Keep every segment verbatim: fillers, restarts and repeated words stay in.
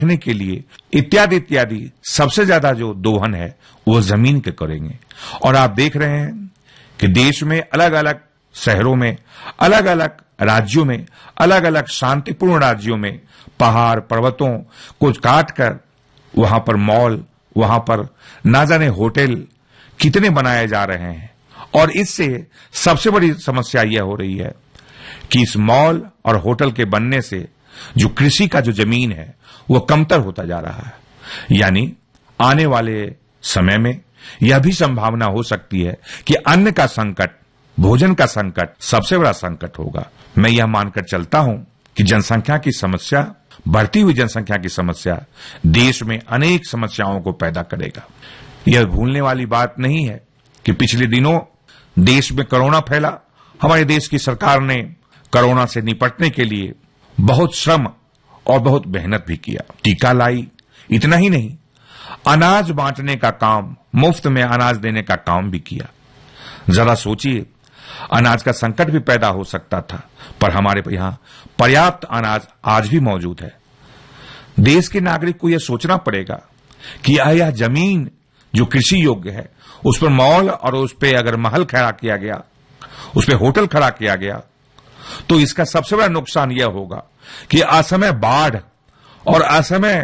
रखने के लिए इत्यादि इत्यादि सबसे ज्यादा जो दोहन है वो जमीन के करेंगे। और आप देख रहे हैं कि देश में अलग अलग शहरों में, अलग अलग राज्यों में, अलग अलग शांतिपूर्ण राज्यों में पहाड़ पर्वतों को काटकर वहां पर मॉल, वहां पर ना जाने होटल कितने बनाए जा रहे हैं। और इससे सबसे बड़ी समस्या यह हो रही है कि इस मॉल और होटल के बनने से जो कृषि का जो जमीन है वो कमतर होता जा रहा है। यानी आने वाले समय में यह भी संभावना हो सकती है कि अन्न का संकट, भोजन का संकट सबसे बड़ा संकट होगा। मैं यह मानकर चलता हूं कि जनसंख्या की समस्या, बढ़ती हुई जनसंख्या की समस्या देश में अनेक समस्याओं को पैदा करेगा। यह भूलने वाली बात नहीं है कि पिछले दिनों देश में कोरोना फैला। हमारे देश की सरकार ने कोरोना से निपटने के लिए बहुत श्रम और बहुत मेहनत भी किया, टीका लाई। इतना ही नहीं, अनाज बांटने का काम, मुफ्त में अनाज देने का काम भी किया। जरा सोचिए, अनाज का संकट भी पैदा हो सकता था, पर हमारे यहां पर्याप्त अनाज आज भी मौजूद है। देश के नागरिक को यह सोचना पड़ेगा कि यह जमीन जो कृषि योग्य है उस पर मॉल और उस पर अगर महल खड़ा किया गया, उस पर होटल खड़ा किया गया, तो इसका सबसे बड़ा नुकसान यह होगा कि असमय बाढ़ और असमय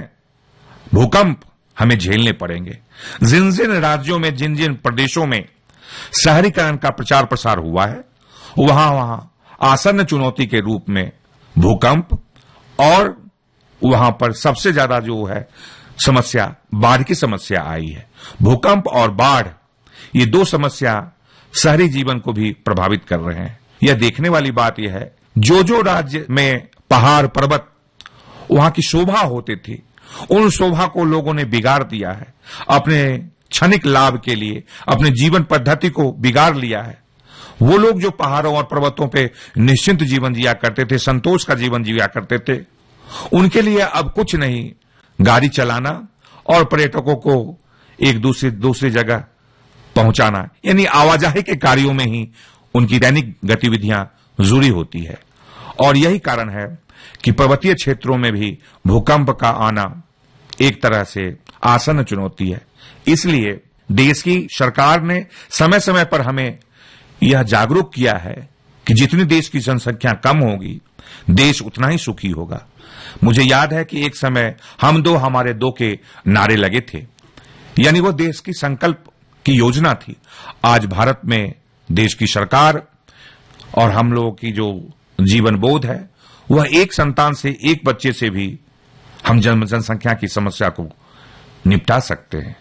भूकंप हमें झेलने पड़ेंगे। जिन जिन राज्यों में, जिन जिन प्रदेशों में शहरीकरण का प्रचार प्रसार हुआ है, वहां वहां आसन्न चुनौती के रूप में भूकंप और वहां पर सबसे ज्यादा जो है समस्या बाढ़ की समस्या आई है। भूकंप और बाढ़, ये दो समस्या शहरी जीवन को भी प्रभावित कर रहे हैं। यह देखने वाली बात यह है, जो जो राज्य में पहाड़ पर्वत वहां की शोभा होती थी, उन शोभा को लोगों ने बिगाड़ दिया है। अपने क्षणिक लाभ के लिए अपने जीवन पद्धति को बिगाड़ लिया है। वो लोग जो पहाड़ों और पर्वतों पे निश्चिंत जीवन जिया करते थे, संतोष का जीवन जिया करते थे, उनके लिए अब कुछ नहीं, गाड़ी चलाना और पर्यटकों को एक दूसरी दूसरी जगह पहुंचाना, यानी आवाजाही के कार्यों में ही उनकी दैनिक गतिविधियां जुड़ी होती है। और यही कारण है कि पर्वतीय क्षेत्रों में भी भूकंप का आना एक तरह से आसन्न चुनौती है। इसलिए देश की सरकार ने समय समय पर हमें यह जागरूक किया है कि जितनी देश की जनसंख्या कम होगी, देश उतना ही सुखी होगा। मुझे याद है कि एक समय हम दो हमारे दो के नारे लगे थे, यानी वो देश की संकल्प की योजना थी। आज भारत में देश की सरकार और हम लोगों की जो जीवन बोध है, वह एक संतान से, एक बच्चे से भी हम जन जनसंख्या की समस्या को निपटा सकते हैं।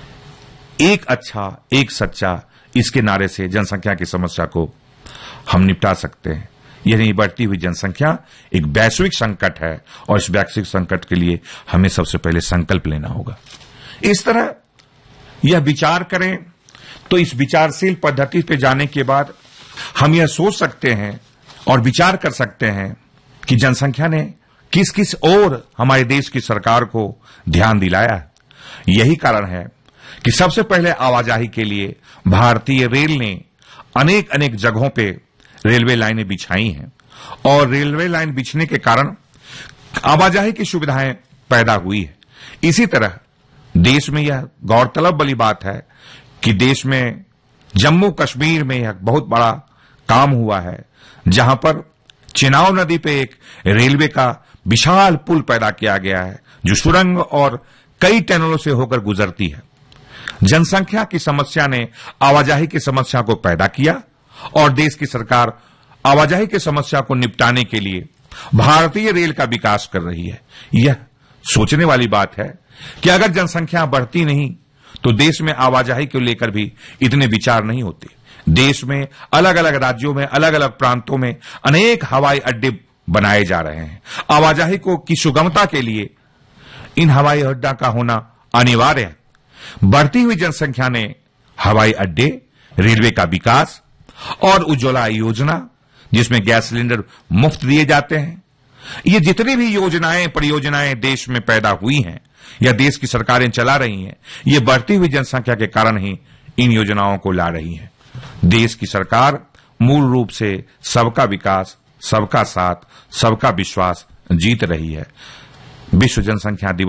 एक अच्छा, एक सच्चा, इसके नारे से जनसंख्या की समस्या को हम निपटा सकते हैं। यानी बढ़ती हुई जनसंख्या एक वैश्विक संकट है और इस वैश्विक संकट के लिए हमें सबसे पहले संकल्प लेना होगा। इस तरह यह विचार करें तो इस विचारशील पद्धति पे जाने के बाद हम यह सोच सकते हैं और विचार कर सकते हैं कि जनसंख्या ने किस किस ओर हमारे देश की सरकार को ध्यान दिलाया है। यही कारण है कि सबसे पहले आवाजाही के लिए भारतीय रेल ने अनेक अनेक जगहों पे रेलवे लाइनें बिछाई हैं और रेलवे लाइन बिछने के कारण आवाजाही की सुविधाएं पैदा हुई है। इसी तरह देश में यह गौरतलब वाली बात है कि देश में जम्मू कश्मीर में यह बहुत बड़ा काम हुआ है, जहां पर चिनाब नदी पे एक रेलवे का विशाल पुल पैदा किया गया है, जो सुरंग और कई टनलों से होकर गुजरती है। जनसंख्या की समस्या ने आवाजाही की समस्या को पैदा किया और देश की सरकार आवाजाही की समस्या को निपटाने के लिए भारतीय रेल का विकास कर रही है। यह सोचने वाली बात है कि अगर जनसंख्या बढ़ती नहीं तो देश में आवाजाही को लेकर भी इतने विचार नहीं होते। देश में अलग अलग राज्यों में, अलग अलग प्रांतों में अनेक हवाई अड्डे बनाए जा रहे हैं। आवाजाही को की सुगमता के लिए इन हवाई अड्डा का होना अनिवार्य है। बढ़ती हुई जनसंख्या ने हवाई अड्डे, रेलवे का विकास और उज्ज्वला योजना, जिसमें गैस सिलेंडर मुफ्त दिए जाते हैं, ये जितनी भी योजनाएं, परियोजनाएं देश में पैदा हुई हैं या देश की सरकारें चला रही हैं, ये बढ़ती हुई जनसंख्या के कारण ही इन योजनाओं को ला रही हैं। देश की सरकार मूल रूप से सबका विकास, सबका साथ, सबका विश्वास जीत रही है। विश्व जनसंख्या दिवस